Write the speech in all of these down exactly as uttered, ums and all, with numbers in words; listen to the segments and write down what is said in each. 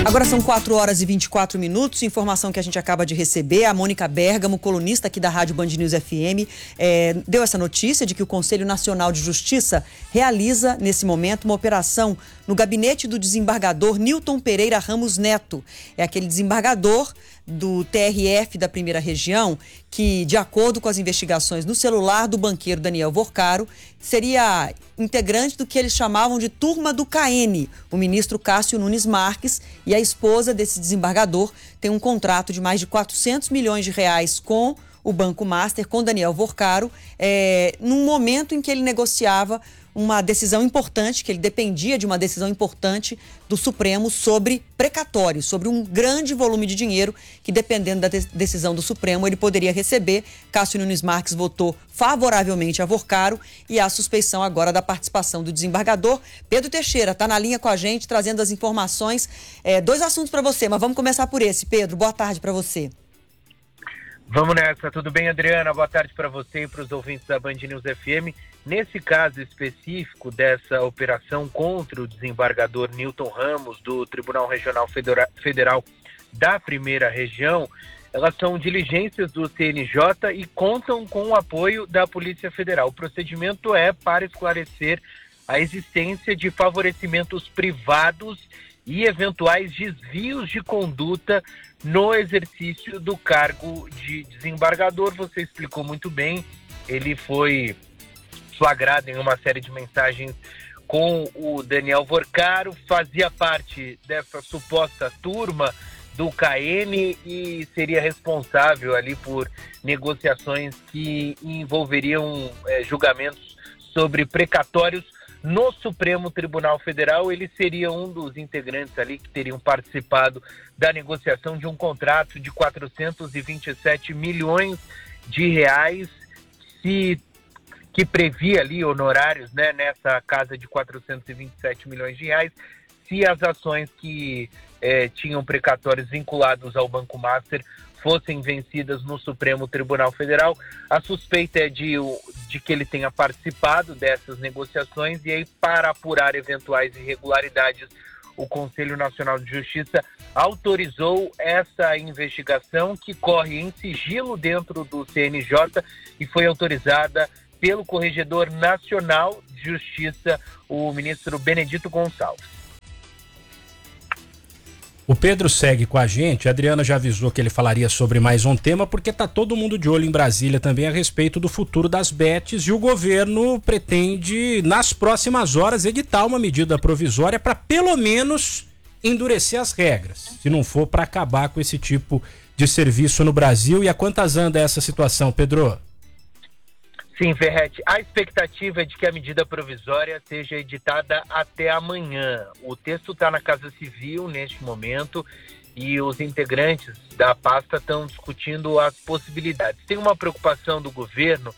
Agora são quatro horas e vinte e quatro minutos, informação que a gente acaba de receber, a Mônica Bergamo, colunista aqui da Rádio Band News F M, é, deu essa notícia de que o Conselho Nacional de Justiça realiza, nesse momento, uma operação no gabinete do desembargador Nilton Pereira Ramos Neto. É aquele desembargador do T R F da Primeira Região que, de acordo com as investigações no celular do banqueiro Daniel Vorcaro, seria integrante do que eles chamavam de Turma do K N. O ministro Cássio Nunes Marques e a esposa desse desembargador tem um contrato de mais de quatrocentos milhões de reais com o Banco Master, com Daniel Vorcaro, é, num momento em que ele negociava uma decisão importante, que ele dependia de uma decisão importante do Supremo sobre precatórios, sobre um grande volume de dinheiro que, dependendo da decisão do Supremo, ele poderia receber. Cássio Nunes Marques votou favoravelmente a Vorcaro e há suspeição agora da participação do desembargador. Pedro Teixeira está na linha com a gente, trazendo as informações. É, dois assuntos para você, mas vamos começar por esse. Pedro, boa tarde para você. Vamos nessa, tudo bem, Adriana? Boa tarde para você e para os ouvintes da Band News F M. Nesse caso específico dessa operação contra o desembargador Nilton Ramos, do Tribunal Regional Federal da Primeira Região, elas são diligências do C N J e contam com o apoio da Polícia Federal. O procedimento é para esclarecer a existência de favorecimentos privados e eventuais desvios de conduta no exercício do cargo de desembargador. Você explicou muito bem, ele foi flagrado em uma série de mensagens com o Daniel Vorcaro, fazia parte dessa suposta turma do K N e seria responsável ali por negociações que envolveriam é, julgamentos sobre precatórios no Supremo Tribunal Federal. Ele seria um dos integrantes ali que teriam participado da negociação de um contrato de quatrocentos e vinte e sete milhões de reais, se, que previa ali honorários, né, nessa casa de quatrocentos e vinte e sete milhões de reais, se as ações que eh, tinham precatórios vinculados ao Banco Master fossem vencidas no Supremo Tribunal Federal. A suspeita é de, de que ele tenha participado dessas negociações e aí, para apurar eventuais irregularidades, o Conselho Nacional de Justiça autorizou essa investigação, que corre em sigilo dentro do C N J e foi autorizada pelo Corregedor Nacional de Justiça, o ministro Benedito Gonçalves. O Pedro segue com a gente. A Adriana já avisou que ele falaria sobre mais um tema, porque tá todo mundo de olho em Brasília também a respeito do futuro das bets, e o governo pretende, nas próximas horas, editar uma medida provisória para pelo menos endurecer as regras, se não for para acabar com esse tipo de serviço no Brasil. E a quantas anda essa situação, Pedro? Sim, Ferretti, a expectativa é de que a medida provisória seja editada até amanhã. O texto está na Casa Civil neste momento e os integrantes da pasta estão discutindo as possibilidades. Tem uma preocupação do governo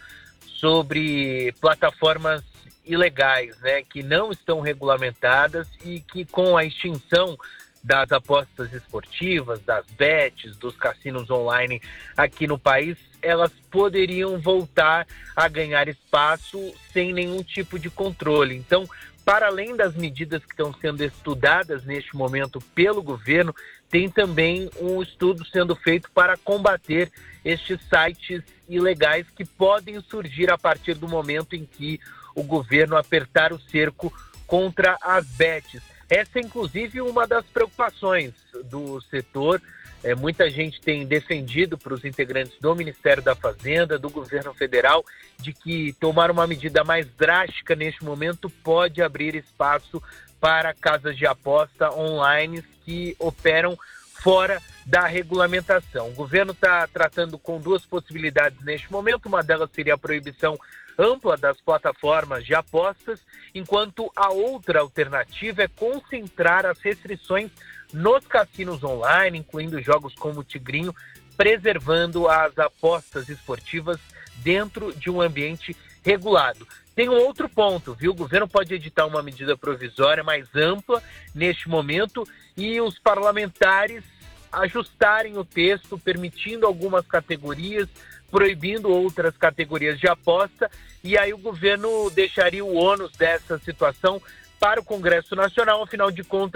sobre plataformas ilegais, né, que não estão regulamentadas e que, com a extinção das apostas esportivas, das bets, dos cassinos online aqui no país, elas poderiam voltar a ganhar espaço sem nenhum tipo de controle. Então, para além das medidas que estão sendo estudadas neste momento pelo governo, tem também um estudo sendo feito para combater estes sites ilegais que podem surgir a partir do momento em que o governo apertar o cerco contra as bets. Essa é, inclusive, uma das preocupações do setor. É, muita gente tem defendido para os integrantes do Ministério da Fazenda, do governo federal, de que tomar uma medida mais drástica neste momento pode abrir espaço para casas de aposta online que operam fora da regulamentação. O governo está tratando com duas possibilidades neste momento. Uma delas seria a proibição ampla das plataformas de apostas, enquanto a outra alternativa é concentrar as restrições nos cassinos online, incluindo jogos como o Tigrinho, preservando as apostas esportivas dentro de um ambiente regulado. Tem um outro ponto, viu? O governo pode editar uma medida provisória mais ampla neste momento e os parlamentares ajustarem o texto, permitindo algumas categorias, proibindo outras categorias de aposta, e aí o governo deixaria o ônus dessa situação para o Congresso Nacional. Afinal de contas,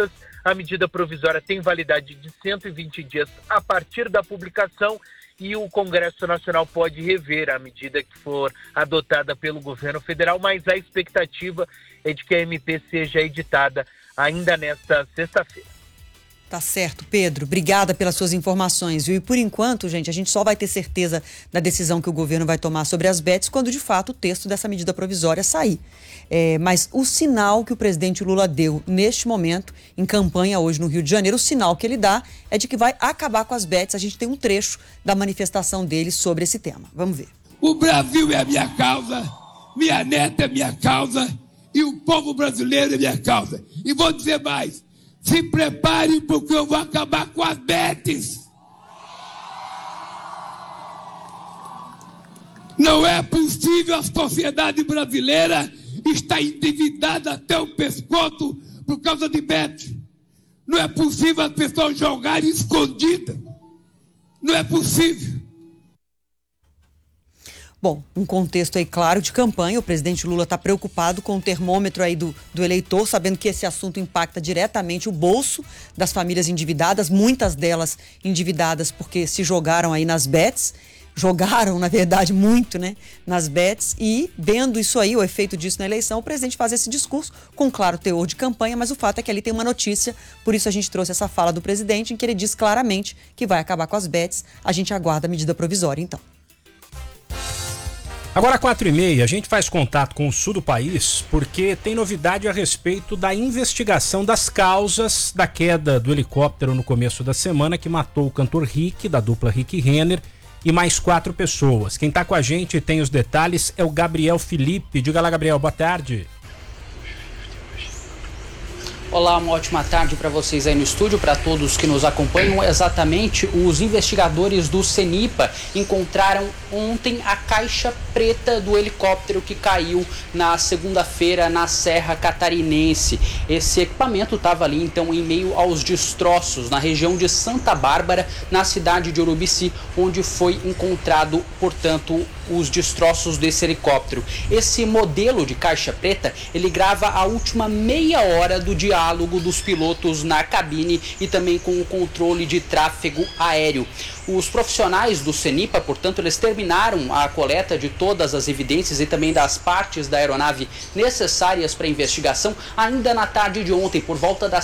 A medida provisória tem validade de cento e vinte dias a partir da publicação e o Congresso Nacional pode rever a medida que for adotada pelo governo federal, mas a expectativa é de que a M P seja editada ainda nesta sexta-feira. Tá certo, Pedro. Obrigada pelas suas informações, viu? E por enquanto, gente, a gente só vai ter certeza da decisão que o governo vai tomar sobre as bets quando, de fato, o texto dessa medida provisória sair. É, mas o sinal que o presidente Lula deu neste momento, em campanha hoje no Rio de Janeiro, o sinal que ele dá é de que vai acabar com as bets. A gente tem um trecho da manifestação dele sobre esse tema. Vamos ver. O Brasil é a minha causa, minha neta é minha causa e o povo brasileiro é minha causa. E vou dizer mais. Se prepare porque eu vou acabar com as bets. Não é possível a sociedade brasileira estar endividada até o pescoço por causa de bet. Não é possível as pessoas jogarem escondidas. Não é possível. Bom, um contexto aí claro de campanha, o presidente Lula está preocupado com o termômetro aí do, do eleitor, sabendo que esse assunto impacta diretamente o bolso das famílias endividadas, muitas delas endividadas porque se jogaram aí nas bets, jogaram, na verdade, muito, né, nas bets, e vendo isso aí, o efeito disso na eleição, o presidente faz esse discurso com claro teor de campanha, mas o fato é que ali tem uma notícia, por isso a gente trouxe essa fala do presidente, em que ele diz claramente que vai acabar com as bets. A gente aguarda a medida provisória, então. Agora, quatro e meia, a gente faz contato com o sul do país porque tem novidade a respeito da investigação das causas da queda do helicóptero no começo da semana que matou o cantor Rick, da dupla Rick Renner, e mais quatro pessoas. Quem está com a gente e tem os detalhes é o Gabriel Felipe. Diga lá, Gabriel, boa tarde. Olá, uma ótima tarde para vocês aí no estúdio, para todos que nos acompanham. Exatamente, os investigadores do CENIPA encontraram ontem a caixa preta do helicóptero que caiu na segunda-feira na Serra Catarinense. Esse equipamento estava ali, então, em meio aos destroços na região de Santa Bárbara, na cidade de Urubici, onde foi encontrado, portanto, os destroços desse helicóptero. Esse modelo de caixa preta, ele grava a última meia hora do diálogo dos pilotos na cabine e também com o controle de tráfego aéreo. Os profissionais do CENIPA, portanto, eles terminaram a coleta de todas as evidências e também das partes da aeronave necessárias para a investigação ainda na tarde de ontem, por volta das